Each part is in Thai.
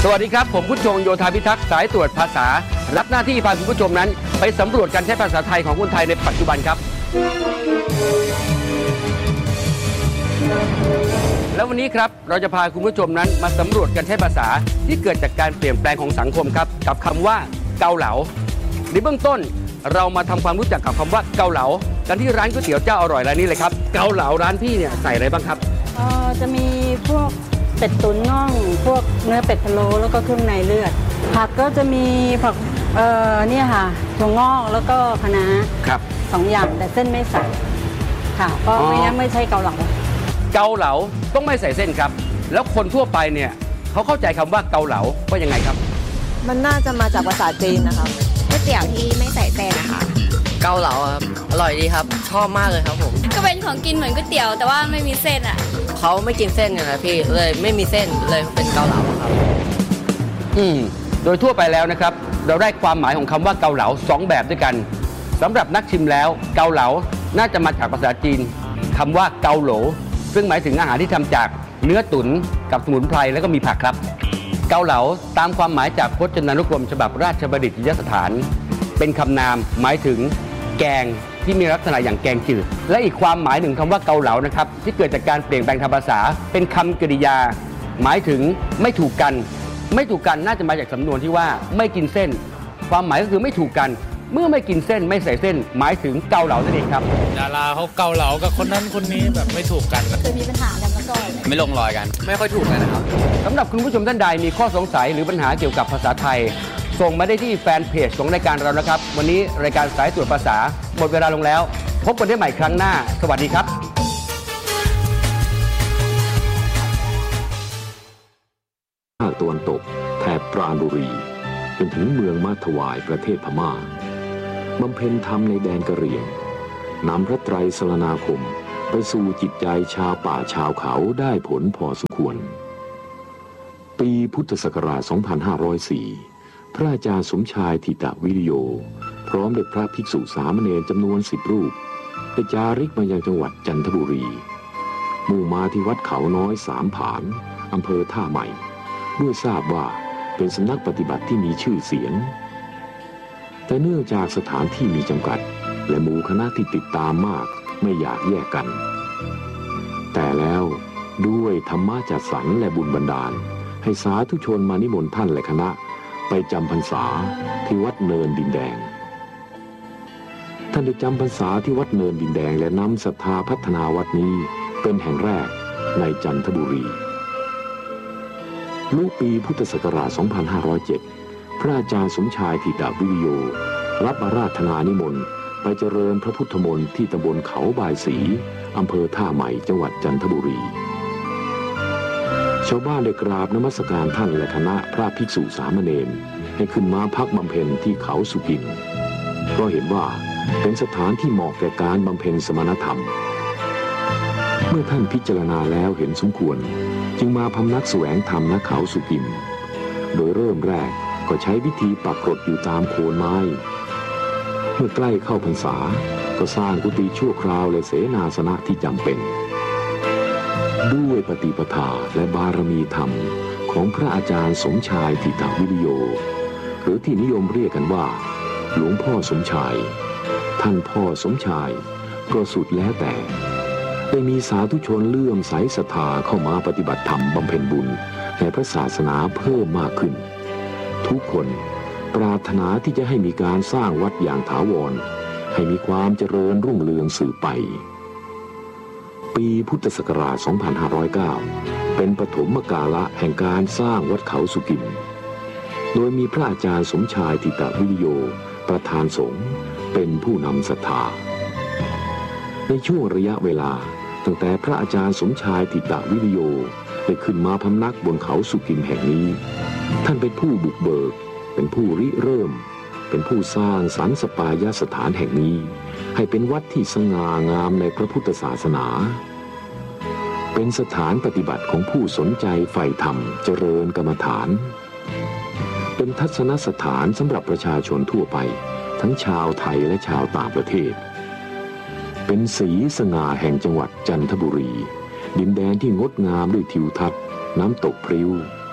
วัสดีครับผมผู้ชงโยธาพิทักษ์สายตรวจภาษารับหน้าที่พาคุณผู้ชมนั้นไปสำรวจการใช้ภาษาไทยของคนไทยในปัจจุบันครับแล้ววันนี้ครับเราจะพาคุณผู้ชมนั้นมาสำรวจการใช้ภาษาที่เกิดจากการเปลี่ยนแปลงของสังคมครับกับคำว่าเกาเหลาในเบื้องต้นเรามาทำความรู้จักกับคำว่าเกาเหลากันที่ร้านก๋วยเตี๋ยวเจ้าอร่อยร้านนี้เลยครับเกาเหลาร้านพี่เนี่ยใส่อะไรบ้างครับจะมีพวกเป็ดตุ๋นน่องพวกเนื้อเป็ดพะโล้แล้วก็เครื่องในเลือดผักก็จะมีผักเนี่ยค่ะถั่วงอกแล้วก็คะน้าครับ 2 อย่างแต่เส้นไม่ใส่ค่ะเพราะไม่งั้นไม่ใช่เกาเหลาเกาเหลาต้องไม่ใส่เส้นครับแล้วคนทั่วไปเนี่ยเขาเข้าใจคำว่าเกาเหลาว่ายังไงครับมันน่าจะมาจากภาษาจีนนะครับก๋วยเตี๋ยวที่ไม่ใส่เส้นนะคะเกาเหลาครับอร่อยดีครับชอบมากเลยครับผมก็เป็นของกินเหมือนก๋วยเตี๋ยวแต่ว่าไม่มีเส้นอ่ะเขาไม่กินเส้นกันนะพี่เลยไม่มีเส้นเลยเป็นเกาเหลาครับโดยทั่วไปแล้วนะครับเราได้ความหมายของคำว่าเกาเหลา2แบบด้วยกันสำหรับนักชิมแล้วเกาเหลาน่าจะมาจากภาษาจีนคำว่าเกาโหลซึ่งหมายถึงอาหารที่ทำจากเนื้อตุ๋นกับสมุนไพรแล้วก็มีผักครับเกาเหลาตามความหมายจากพจนานุกรมฉบับราชบัณฑิตยสถานเป็นคำนามหมายถึงแกงที่มีลักษณะอย่างแกงจืดและอีกความหมายหนึ่งคำว่าเกาเหลานะครับที่เกิดจากการเปลี่ยนแปลงทางภาษาเป็นคำกริยาหมายถึงไม่ถูกกันไม่ถูกกันน่าจะมาจากสำนวนที่ว่าไม่กินเส้นความหมายก็คือไม่ถูกกันเมื่อไม่กินเส้นไม่ใส่เส้นหมายถึงเกาเหลานั่นเองครับดาราเขาเกาเหลากับคนนั้นคนนี้แบบไม่ถูกกันเคยมีปัญหากันมาก่อนไม่ลงรอยกันไม่ค่อยถูกกันนะครับสำหรับคุณผู้ชมท่านใดมีข้อสงสัยหรือปัญหาเกี่ยวกับภาษาไทยส่งมาได้ที่แฟนเพจของรายการเรานะครับวันนี้รายการสายตรวจภาษาหมดเวลาลงแล้วพบกันได้ใหม่ครั้งหน้าสวัสดีครับภาคตะวันตกแถบปราณบุรีจนถึงเมืองมาถวายประเทศพม่าบำเพ็ญธรรมในแดนกะเหรี่ยงนำพระไตรสรณาคมไปสู่จิตใจชาวป่าชาวเขาได้ผลพอสมควรปีพุทธศักราช 2504 พระอาจารย์สมชายธิตวิริโยพร้อมด้วยพระภิกษุสามเณรจำนวน10 รูปได้จาริกมายังจังหวัดจันทบุรีมุ่งมาที่วัดเขาน้อย3 ผานอำเภอท่าใหม่ด้วยทราบว่าเป็นสำนักปฏิบัติที่มีชื่อเสียงแต่เนื่องจากสถานที่มีจำกัดและหมู่คณะที่ติดตามมากไม่อยากแยกกันแต่แล้วด้วยธรรมะจัดสรรและบุญบันดาลให้สาธุชนมานิมนต์ท่านและคณะไปจำพรรษาที่วัดเนินดินแดงท่านได้จำพรรษาที่วัดเนินดินแดงและนำศรัทธาพัฒนาวัดนี้เป็นแห่งแรกในจันทบุรีเมื่อปีพุทธศักราช 2507 พระอาจารย์สมชายธิตวิริโยรับอาราธนานิมนต์ไปเจริญพระพุทธมนต์ที่ตำบลเขาบายศรีอำเภอท่าใหม่จังหวัดจันทบุรีชาวบ้านได้กราบนมัสการท่านและคณะพระภิกษุสามเณรให้ขึ้นมาพักบำเพ็ญที่เขาสุกินเพราะเห็นว่าเป็นสถานที่เหมาะแก่การบำเพ็ญสมณธรรมเมื่อท่านพิจารณาแล้วเห็นสมควรจึงมาพำนักแสวงธรรมณเขาสุกินโดยเริ่มแรกก็ใช้วิธีปักกรดอยู่ตามโคนไม้เมื่อใกล้เข้าพรรษาก็สร้างกุฏิชั่วคราวและเสนาสนะที่จำเป็นด้วยปฏิปทาและบารมีธรรมของพระอาจารย์สมชายธิตวิริโยหรือที่นิยมเรียกกันว่าหลวงพ่อสมชายท่านพ่อสมชายก็สุดแล้วแต่ได้มีสาธุชนเลื่อมใสศรัทธาเข้ามาปฏิบัติธรรมบำเพ็ญบุญในพระศาสนาเพิ่มมากขึ้นทุกคนปรารถนาที่จะให้มีการสร้างวัดอย่างถาวรให้มีความเจริญรุ่งเรืองสืบไปปีพุทธศักราช 2509 เป็นปฐมกาลแห่งการสร้างวัดเขาสุกินโดยมีพระอาจารย์สมชายธิตวิริโยประธานสงฆ์เป็นผู้นำศรัทธาในช่วงระยะเวลาตั้งแต่พระอาจารย์สมชายธิตวิริโยได้ขึ้นมาพำนักบนเขาสุกินแห่งนี้ท่านเป็นผู้บุกเบิกเป็นผู้ริเริ่มเป็นผู้สร้างสรรค์สปายสถานแห่งนี้ให้เป็นวัดที่สง่างามในพระพุทธศาสนาเป็นสถานปฏิบัติของผู้สนใจใฝ่ธรรมเจริญกรรมฐานเป็นทัศนสถานสำหรับประชาชนทั่วไปทั้งชาวไทยและชาวต่างประเทศเป็นสีสง่าแห่งจังหวัดจันทบุรีดินแดนที่งดงามด้วยทิวทัศน์น้ำตกพริ้ว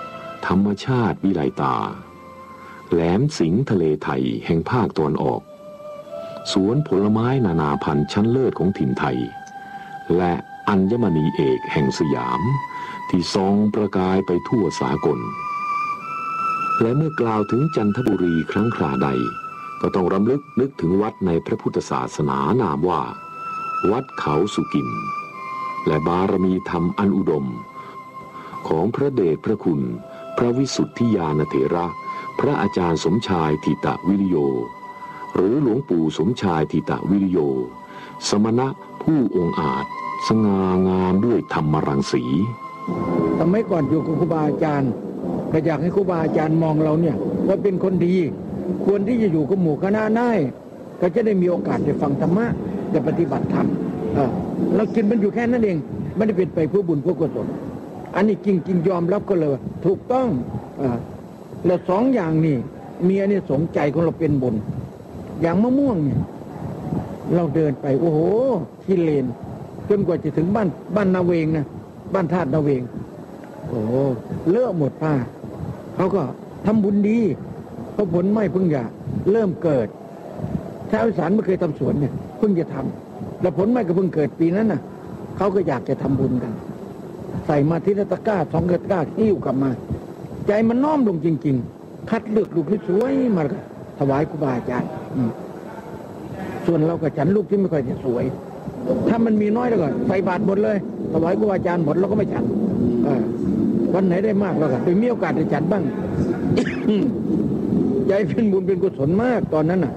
ธรรมชาติวิไลตาแหลมสิงห์ทะเลไทยแห่งภาคตะวันออกสวนผลไม้นานาพันธุ์ชั้นเลิศของถิ่นไทยและอัญมณีเอกแห่งสยามที่ส่องประกายไปทั่วสากลและเมื่อกล่าวถึงจันทบุรีครั้งคราใดก็ต้องรำลึกนึกถึงวัดในพระพุทธศาสนานามว่าวัดเขาสุกิมและบารมีธรรมอันอุดมของพระเดชพระคุณพระวิสุทธิญาณเถระพระอาจารย์สมชายทิตวิริโยหรือหลวงปู่สมชายทิตวิริโยสมณะผู้องค์อาจสง่างามด้วยธรรมรังสีสมัยก่อนอยู่กับครูบาอาจารย์ก็อยากให้ครูบาอาจารย์มองเราเนี่ยว่าเป็นคนดีควรที่จะอยู่กับหมู่คณะได้ก็จะได้มีโอกาสได้ฟังธรรมะได้ปฏิบัติธรรมเรากินมันอยู่แค่นั้นเองไม่ได้เป็นไปเพื่อบุญเพื่อกุศลอันนี้จริงยอมรับก็เลยถูกต้องแล้วสองอย่างนี่มีอันนี้สงใจของเราเป็นบุญอย่างมะม่วงเนี่ยเราเดินไปโอ้โหที่เลนจนกว่าจะถึงบ้านนาเวงนะบ้านธาตุนาเวงโอ้เลอะหมดผ้าเขาก็ทำบุญดีเพราะผลไม้เพิ่งจะเริ่มเกิดชาวอีสานไม่เคยทำสวนเนี่ยเพิ่งจะทำแล้วผลไม้ก็เพิ่งเกิดปีนั้นน่ะเขาก็อยากจะทำบุญกันใส่มาที่ตะกร้า2 ตะกร้าหิ้วกลับมาใจมันน้อมลงจริงๆคัดเลือกลูกที่สวยมาถวายครูบาอาจารย์ส่วนเราก็ฉันลูกที่ไม่ค่อยจะสวยถ้ามันมีน้อยแล้วก็ใส่บาตรหมดเลยถวายครูบาอาจารย์หมดเราก็ไม่ฉันวันไหนได้มากเราก็ได้มีโอกาสได้ฉันบ้าง ใจเป็นบุญเป็นกุศลมากตอนนั้นน่ะ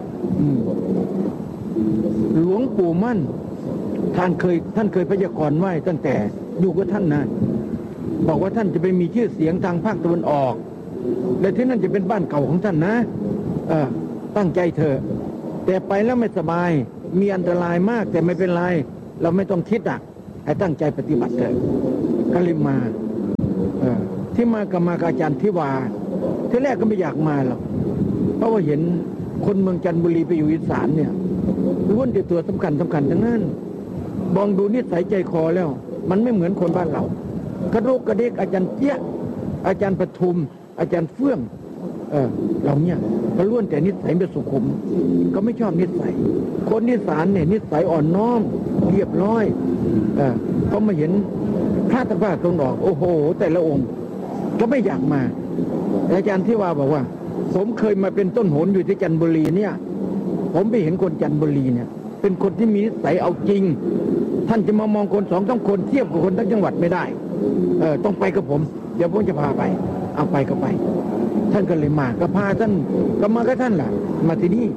หลวงปู่มั่นท่านเคยพยากรณ์ไว้ตั้งแต่อยู่กับท่านนะบอกว่าท่านจะไปมีชื่อเสียงทางภาคตะวันออกและที่นั่นจะเป็นบ้านเก่าของท่านนะตั้งใจเถอะแต่ไปแล้วไม่สบายมีอันตรายมากแต่ไม่เป็นไรเราไม่ต้องคิดให้ตั้งใจปฏิบัติเถอะก็เลยมาที่มากับอาจารย์ทิวาที่แรกก็ไม่อยากมาหรอกเพราะว่าเห็นคนเมืองจันทบุรีไปอยู่อีสานเนี่ยล้วนแต่ตัวสำคัญทั้งนั้นมองดูนิสัยใจคอแล้วมันไม่เหมือนคนบ้านเรากระโดกกระเดกอาจารย์เจี๊ยอาจารย์ปทุมอาจารย์เฟื่องเราเนี่ยก็ล้วนแต่นิสัยเป็นสุขุมก็ไม่ชอบนิสัยคนอีสานเนี่ยนิสัยอ่อนน้อมเรียบร้อยพอมาเห็นพระตะภาคตรงออกโอ้โหแต่ละองค์ก็ไม่อยากมาอาจารย์ที่ว่าบอกว่าผมเคยมาเป็นต้นโหนอยู่ที่จันทบุรีเนี่ยผมไปเห็นคนจันทบุรีเนี่ยเป็นคนที่มีนิสัยเอาจริงท่านจะมามองคน2-3 คนเทียบกับคนทั้งจังหวัดไม่ได้ต้องไปกับผมเดี๋ยวผมจะพาไปเอาไปก็ไปท่านก็เลยมาก็พาท่านก็มากับท่านล่ะมาที่นี่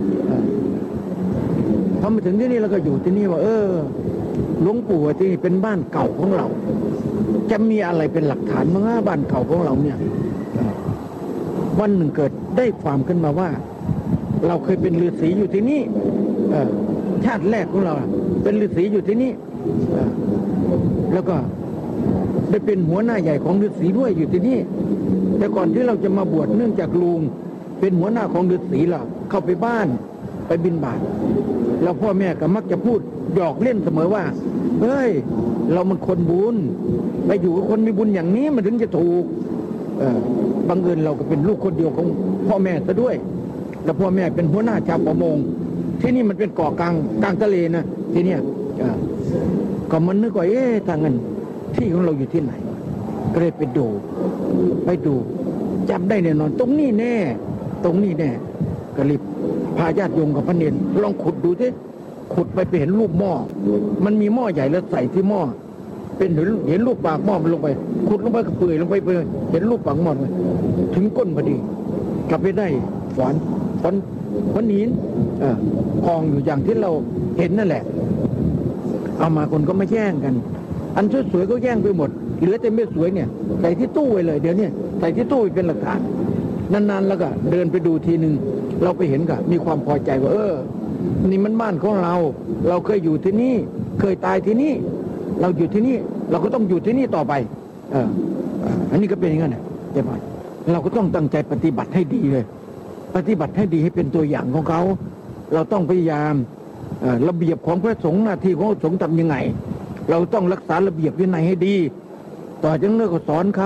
พอมาถึงที่นี่เราก็อยู่ที่นี่ว่าหลวงปู่ที่นี่เป็นบ้านเก่าของเราจะมีอะไรเป็นหลักฐานมั้งบ้านเก่าของเราเนี่ยวันหนึ่งเกิดได้ความขึ้นมาว่าเราเคยเป็นฤาษีอยู่ที่นี่ชาติแรกของเราเป็นฤาษีอยู่ที่นี่แล้วก็ได้เป็นหัวหน้าใหญ่ของฤาษีด้วยอยู่ที่นี่แต่ก่อนที่เราจะมาบวชเนื่องจากลุงเป็นหัวหน้าของฤาษีเราเข้าไปบ้านไปบิณฑบาตแล้วพ่อแม่ก็มักจะพูดหยอกเล่นเสมอว่าเฮ้ยเรามันคนบุญไปอยู่กับคนมีบุญอย่างนี้มันถึงจะถูกบังเอิญเราก็เป็นลูกคนเดียวของพ่อแม่ซะด้วยแล้วพ่อแม่เป็นหัวหน้าชาวประมงที่นี่มันเป็นเกาะกลางทะเลนะที่เนี่ยก็มันนึกว่าทางนั้นที่ของเราอยู่ที่ไหนก็เลยไปดูจับได้แน่นอนตรงนี้แน่ก็รีบพาญาติโยมกับพระเนรลองขุดดูสิขุดไปเห็นรูปหม้อมันมีหม้อใหญ่แล้วใส่ที่หม้อเป็นเห็นรูปปากหม้อมันลงไปขุดลงไปก็เปื่อยลงไปเห็นรูปปากหม้อเลยถึงก้นพอดีกลับไปได้ฝนหินกองอยู่อย่างที่เราเห็นนั่นแหละเอามาคนก็ไม่แย่งกันอันสวยๆก็แย่งไปหมดเหลือแต่ไม่สวยเนี่ยใส่ที่ตู้ไว้เลยเดี๋ยวนี้ใส่ที่ตู้เป็นหลักฐานนานๆแล้วก็เดินไปดูทีนึงเราไปเห็นก็มีความพอใจว่านี่มันบ้านของเราเคยอยู่ที่นี่เคยตายที่นี่เราอยู่ที่นี่เราก็ต้องอยู่ที่นี่ต่อไปอันนี้ก็เป็นอย่างนั้นนะใช่ไหมเราก็ต้องตั้งใจปฏิบัติให้ดีเลยปฏิบัติให้ดีให้เป็นตัวอย่างของเขาเราต้องพยายามระเบียบของพระสงฆ์หน้าที่ของพระสงฆ์ทำยังไงเราต้องรักษาระเบียบวินัยให้ดีต่อจากนั้นก็สอนเขา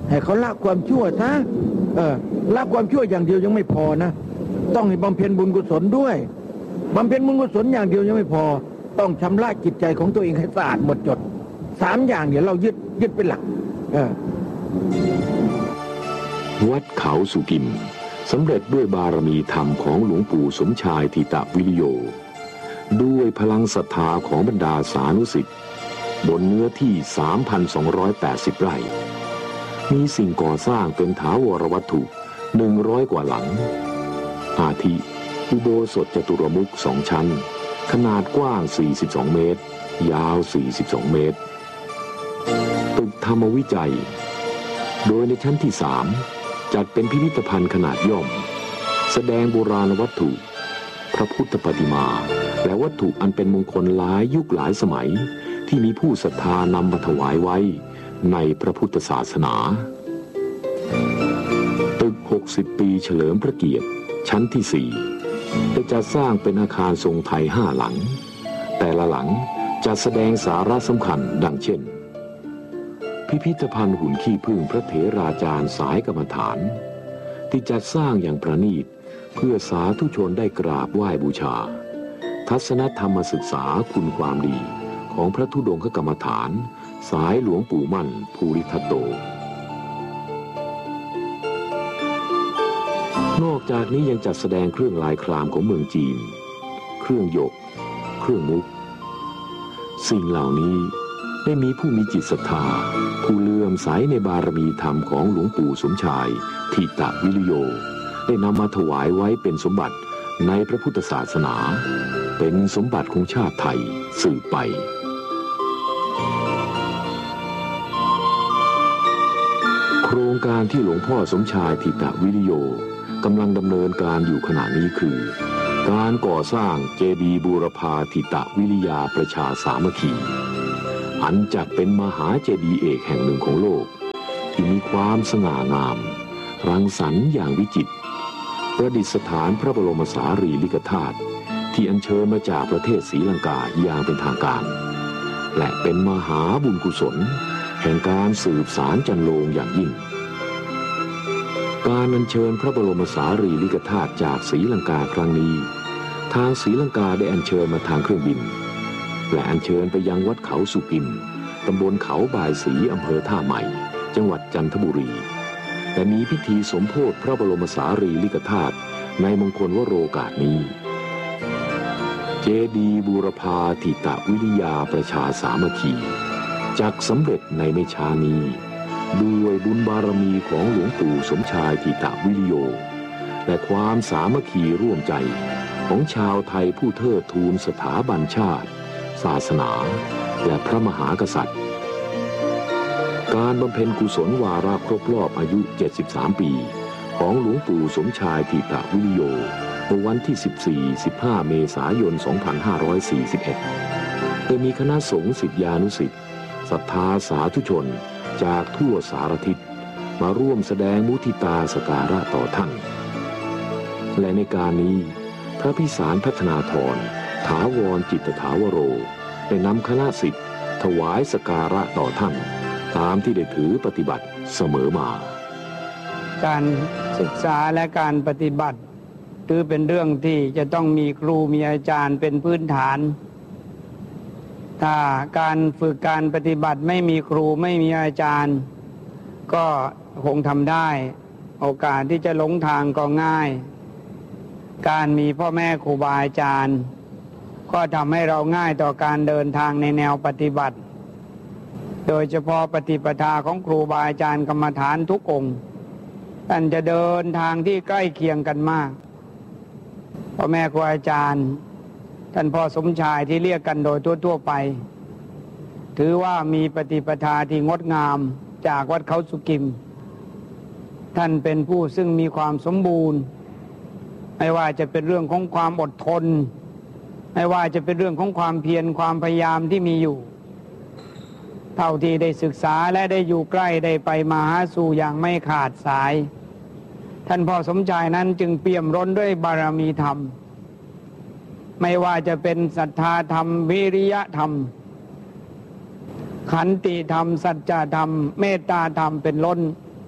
ให้เขาละความชั่วซะละความชั่วอย่างเดียวยังไม่พอนะต้องให้บำเพ็ญบุญกุศลด้วยบำเพ็ญบุญกุศลอย่างเดียวยังไม่พอต้องชำระจิตใจของตัวเองให้สะอาดหมดจด3 อย่างเนี่ยเรายึดเป็นหลักวัดเขาสุกิมสำเร็จด้วยบารมีธรรมของหลวงปู่สมชายธิตวิริโยด้วยพลังศรัทธาของบรรดาสานุศิษย์บนเนื้อที่ 3,280 ไร่มีสิ่งก่อสร้างเป็นถาวรวัตถุ100 กว่าหลังอาทิอุโบสถจตุรมุข2 ชั้นขนาดกว้าง42 เมตรยาว42 เมตรตึกธรรมวิจัยโดยในชั้นที่3จัดเป็นพิพิธภัณฑ์ขนาดย่อมแสดงโบราณวัตถุพระพุทธปฏิมาและวัตถุอันเป็นมงคลหลายยุคหลายสมัยที่มีผู้ศรัทธานำมาถวายไว้ในพระพุทธศาสนาตึก60 ปีเฉลิมพระเกียรติชั้นที่4ได้จัดสร้างเป็นอาคารทรงไทย5 หลังแต่ละหลังจะแสดงสาระสำคัญดังเช่นพิพิธภัณฑ์หุ่นขี้ผึ้งพระเถราจารย์สายกรรมฐานที่จัดสร้างอย่างประณีตเพื่อสาธุชนได้กราบไหว้บูชาทัศนธรรมศึกษาคุณความดีของพระธุดงคกรรมฐานสายหลวงปู่มั่นภูริทัตโตนอกจากนี้ยังจัดแสดงเครื่องลายครามของเมืองจีนเครื่องหยกเครื่องมุกสิ่งเหล่านี้ได้มีผู้มีจิตศรัทธาผู้เลื่อมใสในบารมีธรรมของหลวงปู่สมชายธิตวิริโยได้นำมาถวายไว้เป็นสมบัติในพระพุทธศาสนาเป็นสมบัติของชาติไทยสืบไปโครงการที่หลวงพ่อสมชายธิตวิริโยกำลังดำเนินการอยู่ขณะนี้คือการก่อสร้างเจดีย์บูรพาธิตวิริยาประชาสามัคคีอันจักเป็นมหาเจดีย์เอกแห่งหนึ่งของโลกที่มีความสง่างามรังสรรค์อย่างวิจิตรประดิษฐานพระบรมสารีริกธาตุที่อัญเชิญมาจากประเทศศรีลังกาอย่างเป็นทางการและเป็นมหาบุญกุศลแห่งการสืบสานจันโลงอย่างยิ่งการอัญเชิญพระบรมสารีริกธาตุจากศรีลังกาครั้งนี้ทางศรีลังกาได้อัญเชิญมาทางเครื่องบินและอัญเชิญไปยังวัดเขาสุกิมตำบลเขาบ่ายศรีอำเภอท่าใหม่จังหวัดจันทบุรีและมีพิธีสมโภชพระบรมสารีริกธาตุในมงคลวโรกาสนี้เจดีย์บูรพาธิตวิริยาประชาสามัคคีจักสำเร็จในไม่ช้านี้ด้วยบุญบารมีของหลวงปู่สมชายธิตวิริโยและความสามัคคีร่วมใจของชาวไทยผู้เทิดทูนสถาบันชาติศาสนาและพระมหากษัตริย์การบำเพ็ญกุศลวาระครบรอบอายุ73 ปีของหลวงปู่สมชายธิตวิริโยเมื่อวันที่ 14-15 เมษายน 2541ได้มีคณะสงฆ์ศิษยานุศิษย์ศรัทธาสาธุชนจากทั่วสารทิศมาร่วมแสดงมุทิตาสักการะต่อท่านและในการนี้พระพิสารพัฒนาธรถาวรจิตถาวโรได้นำคณะศิษย์ถวายสักการะต่อท่านตามที่ได้ถือปฏิบัติเสมอมาการศึกษาและการปฏิบัติถือเป็นเรื่องที่จะต้องมีครูมีอาจารย์เป็นพื้นฐานถ้าการฝึกการปฏิบัติไม่มีครูไม่มีอาจารย์ก็คงทำได้โอกาสที่จะหลงทางก็ง่ายการมีพ่อแม่ครูบาอาจารย์ก็ทำให้เราง่ายต่อการเดินทางในแนวปฏิบัติโดยเฉพาะปฏิปทาของครูบาอาจารย์กรรมฐานทุกองค์ท่านจะเดินทางที่ใกล้เคียงกันมากพ่อแม่ครูอาจารย์ท่านพ่อสมชายที่เรียกกันโดยทั่วๆไปถือว่ามีปฏิปทาที่งดงามจากวัดเขาสุกิมท่านเป็นผู้ซึ่งมีความสมบูรณ์ไม่ว่าจะเป็นเรื่องของความอดทนไม่ว่าจะเป็นเรื่องของความเพียรความพยายามที่มีอยู่เท่าที่ได้ศึกษาและได้อยู่ใกล้ได้ไปมาหาสู่อย่างไม่ขาดสายท่านพ่อสมชายนั้นจึงเปี่ยมล้นด้วยบารมีธรรมไม่ว่าจะเป็นศรัทธาธรรมวิริยะธรรมขันติธรรมสัจจะธรรมเมตตาธรรมเป็นล้น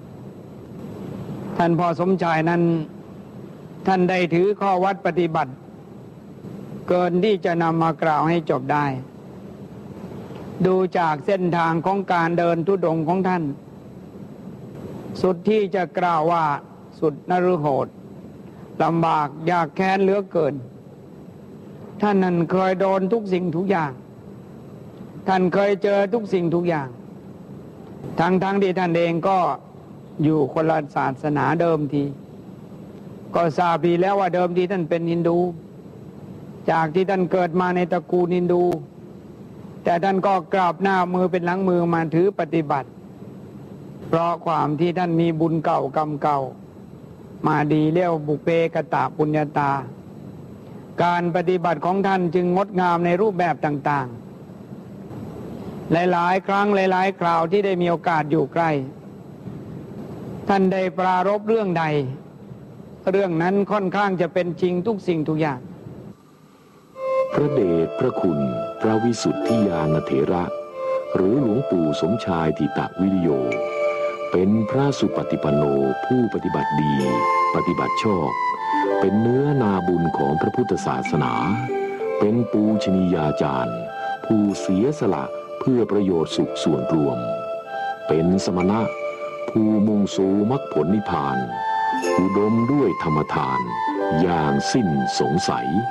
ท่านพ่อสมชายนั้นท่านได้ถือข้อวัดปฏิบัติเกินที่จะนำมากล่าวให้จบได้ดูจากเส้นทางของการเดินธุดงค์ของท่านสุดที่จะกล่าวว่าสุดนฤโหดลำบากยากแค้นเหลือเกินท่านนั้นเคยโดนทุกสิ่งทุกอย่างท่านเคยเจอทุกสิ่งทุกอย่างทั้งที่ท่านเองก็อยู่คนละศาสนาเดิมทีก็ทราบดีแล้วว่าเดิมทีท่านเป็นฮินดูจากที่ท่านเกิดมาในตระกูลฮินดูแต่ท่านก็กราบหน้ามือเป็นหลังมือมาถือปฏิบัติเพราะความที่ท่านมีบุญเก่ากรรมเก่ามาดีเรียกบุพเพกตปุญญาตาการปฏิบัติของท่านจึงงดงามในรูปแบบต่างๆหลายๆครั้งหลายๆคราวที่ได้มีโอกาสอยู่ใกล้ท่านได้ปรารภเรื่องใดเรื่องนั้นค่อนข้างจะเป็นจริงทุกสิ่งทุกอย่างพระเดชพระคุณพระวิสุทธิญาณเถระหรือหลวงปู่สมชายทิตวิริโยเป็นพระสุปฏิปันโนผู้ปฏิบัติดีปฏิบัติชอบเป็นเนื้อนาบุญของพระพุทธศาสนาเป็นปูชนียาจารย์ผู้เสียสละเพื่อประโยชน์สุขส่วนรวมเป็นสมณะผู้มุ่งสู่มรรคผลนิพพานอุดมด้วยธรรมทานอย่างสิ้นสงสัย